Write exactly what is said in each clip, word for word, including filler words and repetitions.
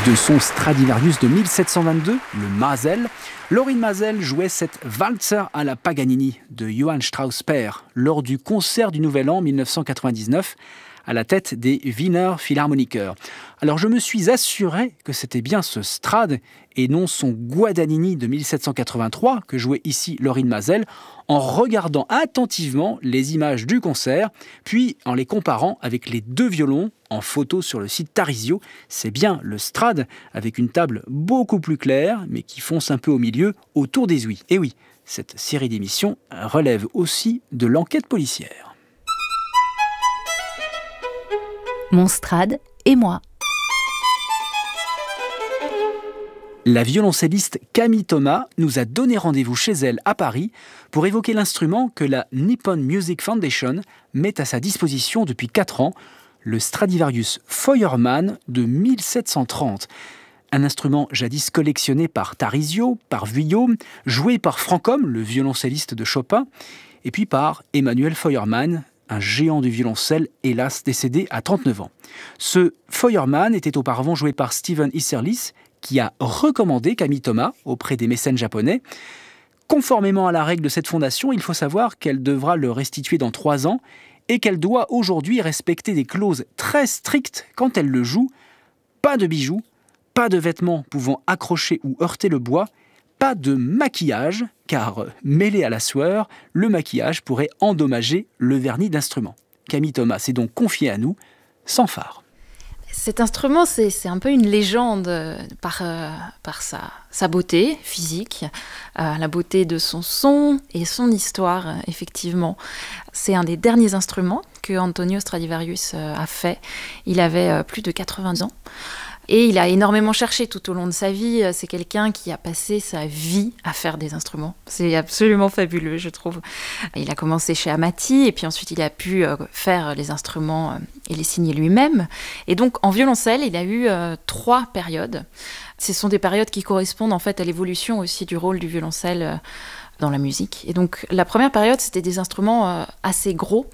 De son Stradivarius de mille sept cent vingt-deux, le Mazel, Lorin Maazel jouait cette Walzer à la Paganini de Johann Strauss père lors du concert du Nouvel An mille neuf cent quatre-vingt-dix-neuf à la tête des Wiener Philharmoniker. Alors je me suis assuré que c'était bien ce Strad et non son Guadagnini de mille sept cent quatre-vingt-trois que jouait ici Lorin Maazel en regardant attentivement les images du concert, puis en les comparant avec les deux violons en photo sur le site Tarisio. C'est bien le Strad avec une table beaucoup plus claire mais qui fonce un peu au milieu autour des ouïes. Et oui, cette série d'émissions relève aussi de l'enquête policière. Mon Strad et moi. La violoncelliste Camille Thomas nous a donné rendez-vous chez elle à Paris pour évoquer l'instrument que la Nippon Music Foundation met à sa disposition depuis quatre ans, le Stradivarius Feuermann de mille sept cent trente. Un instrument jadis collectionné par Tarisio, par Vuillot, joué par Franchomme, le violoncelliste de Chopin, et puis par Emanuel Feuermann, un géant du violoncelle, hélas décédé à trente-neuf ans. Ce Feuermann était auparavant joué par Steven Isserlis, qui a recommandé Camille Thomas auprès des mécènes japonais. Conformément à la règle de cette fondation, il faut savoir qu'elle devra le restituer dans trois ans et qu'elle doit aujourd'hui respecter des clauses très strictes quand elle le joue. Pas de bijoux, pas de vêtements pouvant accrocher ou heurter le bois, pas de maquillage, car mêlé à la sueur, le maquillage pourrait endommager le vernis d'instrument. Camille Thomas s'est donc confiée à nous, sans phare. Cet instrument, c'est, c'est un peu une légende par, euh, par sa, sa beauté physique, euh, la beauté de son son et son histoire, effectivement. C'est un des derniers instruments que Antonio Stradivarius euh, a fait. Il avait euh, plus de quatre-vingts ans. Et il a énormément cherché tout au long de sa vie. C'est quelqu'un qui a passé sa vie à faire des instruments. C'est absolument fabuleux, je trouve. Il a commencé chez Amati, et puis ensuite il a pu faire les instruments et les signer lui-même. Et donc en violoncelle, il a eu euh, trois périodes. Ce sont des périodes qui correspondent en fait à l'évolution aussi du rôle du violoncelle euh, dans la musique. Et donc la première période, c'était des instruments euh, assez gros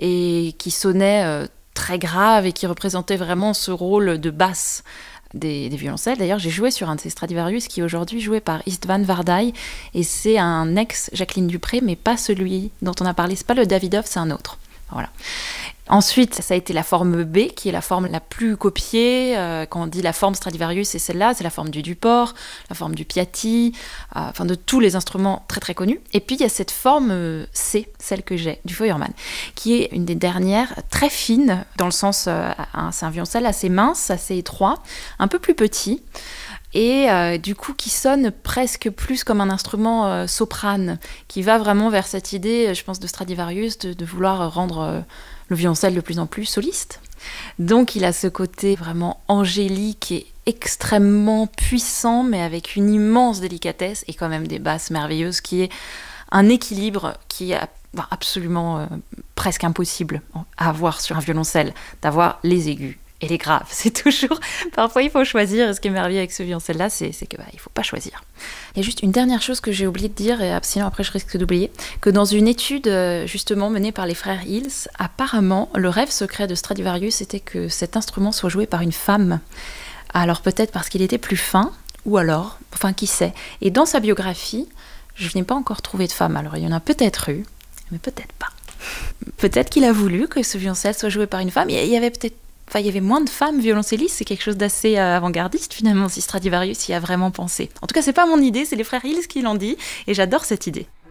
et qui sonnaient euh, très grave et qui représentait vraiment ce rôle de basse des, des violoncelles. D'ailleurs, j'ai joué sur un de ces Stradivarius qui est aujourd'hui joué par Istvan Vardai, et c'est un ex-Jacqueline Dupré, mais pas celui dont on a parlé. C'est pas le Davidoff, c'est un autre. Voilà. Ensuite, ça a été la forme B, qui est la forme la plus copiée. Euh, quand on dit la forme Stradivarius, c'est celle-là, c'est la forme du Duport, la forme du Piatti, euh, enfin de tous les instruments très très connus. Et puis il y a cette forme C, celle que j'ai, du Feuermann, qui est une des dernières, très fine, dans le sens, euh, hein, c'est un violoncelle assez mince, assez étroit, un peu plus petit, et euh, du coup qui sonne presque plus comme un instrument euh, soprane, qui va vraiment vers cette idée, je pense, de Stradivarius, de, de vouloir rendre euh, le violoncelle de plus en plus soliste. Donc il a ce côté vraiment angélique et extrêmement puissant, mais avec une immense délicatesse et quand même des basses merveilleuses, qui est un équilibre qui est absolument euh, presque impossible à avoir sur un violoncelle, d'avoir les aigus et les graves. C'est toujours... Parfois, il faut choisir. Et ce qui est merveilleux avec ce violoncelle-là, c'est, c'est qu'il bah, ne faut pas choisir. Il y a juste une dernière chose que j'ai oublié de dire, et sinon après je risque d'oublier, que dans une étude justement menée par les frères Hills, apparemment, le rêve secret de Stradivarius était que cet instrument soit joué par une femme. Alors peut-être parce qu'il était plus fin, ou alors, enfin qui sait. Et dans sa biographie, je n'ai pas encore trouvé de femme. Alors il y en a peut-être eu, mais peut-être pas. Peut-être qu'il a voulu que ce violoncelle soit joué par une femme. Il y avait peut-être Enfin, il y avait moins de femmes violoncellistes, c'est quelque chose d'assez avant-gardiste finalement, si Stradivarius y a vraiment pensé. En tout cas, c'est pas mon idée, c'est les frères Hills qui l'ont dit, et j'adore cette idée.